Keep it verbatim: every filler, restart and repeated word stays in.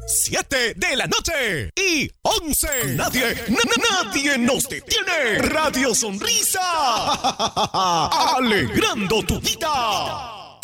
siete de la noche y once. Nadie, na- nadie nos detiene. Radio Sonrisa. Alegrando tu vida.